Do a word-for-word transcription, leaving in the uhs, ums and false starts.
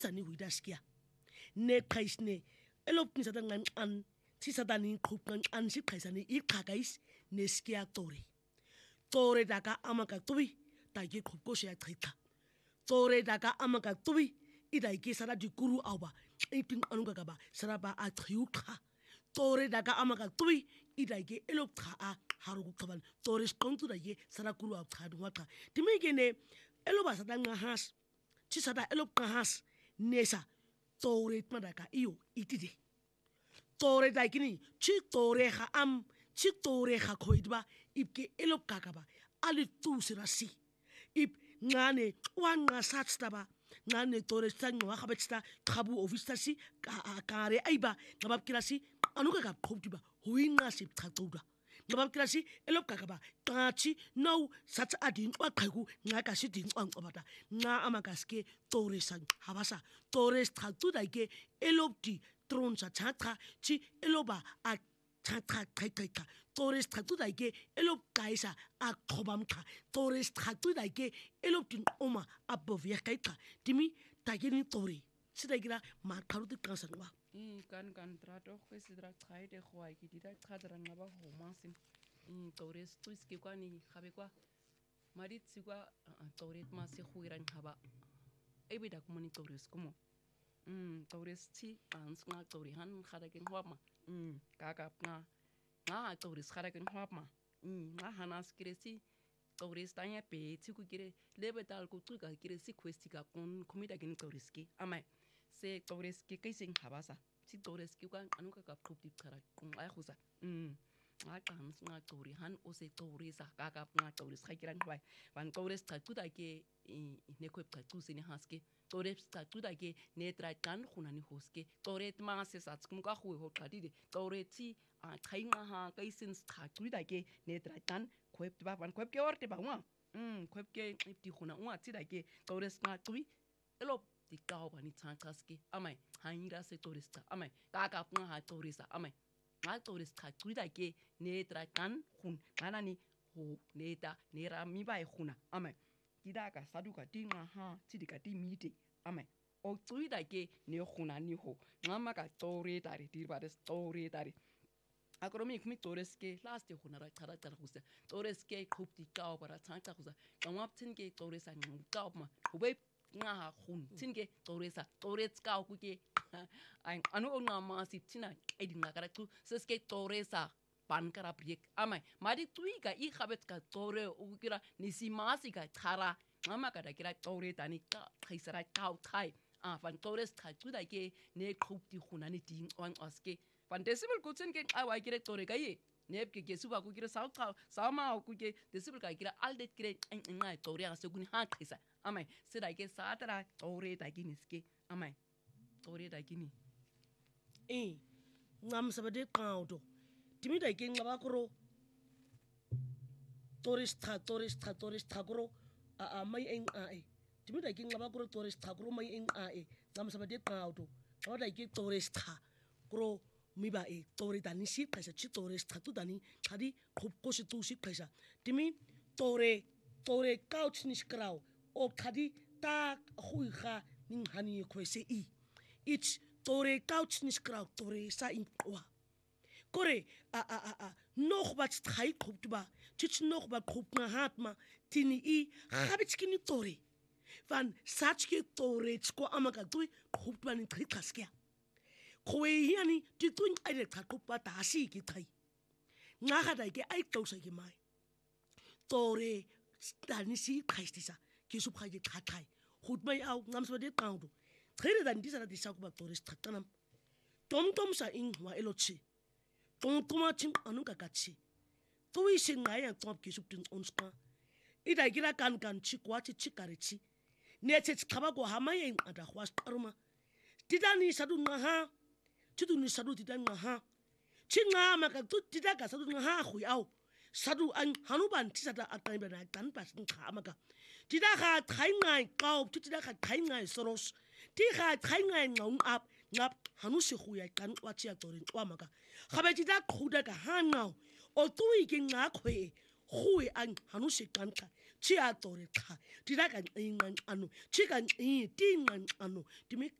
tsani wi daskia ne qaisne elopni satan ngan an si satan in khup ngan an si qaisani I qagais ne skia tori tori daga amaka tuwi tagi khup ko sia qita tori daga amaka tuwi ida ki sara di guru awa ipin anuga gaba sara ba a triuka tori daga amaka tuwi ida ki elop kha a harugu kaban tori skontu da ye sara guru aw khadu waka timigene eloba satan ngahas ci sada elop ngahas nesa tore madaka iyo itide tore daikini ci tore ha am ci tore ha khoidba ipke elop kakaba ali tu sirasi ip ngane wanga satstaba ngane tore stanyo wa khabetsta khabu ofistasi ka kare aiba ngabab kirasi anuka ka khobdiba huinga sip thatuda ngabab kirasi elop kakaba tachi no sat adin wa khaiku ngaka sidin qanqobata nga amakaske tore san habasa tore thatuda ke elopti tron sa chakha chi eloba a chakha kai kai ka tore thatuda ke elop kaisa a khobam kha tore thatuda ke eloptin oma abovya kai ka timi tagini tore sidagira ma kharuti kansanwa I kan kan trato kwesidra tsaide khwai ki dida tsadra ngaba homansim i tore stuiski kwani khabe kwa marit sigwa tore ma se khuiran khaba ebida kumoni tore skumo mm tore sti ans nga tore han khada ken hwama mm kaka nga nga tore khada ken hwama mm nga hanas kresi tore stanya pe tsiku kire lebetal ku tuka kire si kwestika kon komida ken tore ski amai se toreski kaising habasa si toreski kan anuka ka khupti khara kung ay khusa mm nga kan nga tori han o se torisa ka ka nga toris khakiran bai van tores ta tuda ke ne ko ta tu se ne haske tores ta tuda ke ne tra kan khuna ni hoske toret ma se sats kum ka khu ho khadi de toreti a thainga ha kaisin ta tuda ke ne tra kan khop ba van khop ke orte ba wa mm khop ke ipti khuna wa ti da ke tores nga tui elo di kau bani tsantaski amai haira se torista amai kaka pun ha torisa amai nga torista tuida ke netra kan hun kanani ho neta nera mi bai huna amai kidaka saduka tinga ha tidika timite amai o tuida ke ne huna ni ho ngama ka tore tari dirba des tore tari akromi kmi toreske last huna ra chara chara husa toreske khupti kau bara tsanta husa kamap tin ke toresa ngau ma hubei nga hun tinge toresa toretska kuke ai anu nga ma sitina edinga karatu seske toresa pan kara priek amai mari tuika I khabet ka tore ukira nisi masika thara ama kada kira tore tani ka khaisara kau thai a fan tores thai tuda ke ne khupti khunani ting on aske fan desibel kutsen ke ai wai kire tore kai nep ke gesuba ku kira sa ka sama ku ke desibel ka kira aldet kire ngai tore ase guni ha khaisa amai sida ke satara tore ta gini ske amai tore ta gini eh ngam sabade kaudo timi da ke ngaba kro torista torista torista kro a a mai en a e timi da ke ngaba kro torista kro mai en a e ngam sabade kaudo ngaba da ke torista kro mi ba e tore dani si kaisa chi torista tu dani khadi khop ko si tu si kaisa timi tore tore couch ni skrau o khadi ta khuiga ning hani khwese I ich tore couch ni skrau tore sa in kwa kore a a a a nog wat khai khoptba chich nog ba khopna hatma tini I khabitskini tore van satske tore tsko amaka tu khopba ni khikaskia khoe hiani titun aire khopba ta si ki thai nga khada ke ai tausa ki mai tore dani si khaistisa ki sup khagi khakai khut mai au ngam so de kaudu khere dan disara disa ku ba tores thatanam tom tom sa in wa elochi tom tom chim anu ka kachi tuwi sin ngai an top ki sup tin onska ida gira kan kan chi kwa chi chikare chi ne che khaba go ha mai en ada khwas aruma tidani sadu nga ha tidu ni sadu tidani nga ha chi nga ma ka tu tidaka sadu nga ha khu au sadu an hanuban tisata atai bana tan pas kha maka tida kha thai ngai kau tida kha thai ngai soros ti kha thai ngai ngong ap ngap hanu se khuya kan wachi ya torin wa maka khabe tida khuda ka ha ngau o tui ke nga khwe khuwe an hanu se kan ka chi a tore cha tira ka nqanqano chi ka nqi ti nqanqano timi